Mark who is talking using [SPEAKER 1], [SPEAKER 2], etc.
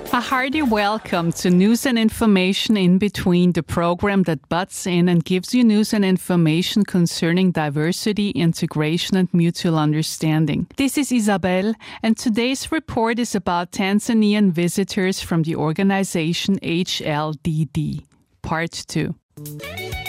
[SPEAKER 1] A hearty welcome to News and Information in Between, the program that butts in and gives you news and information concerning diversity, integration and mutual understanding. This is Isabel, and today's report is about Tanzanian visitors from the organization HLDD. Part 2.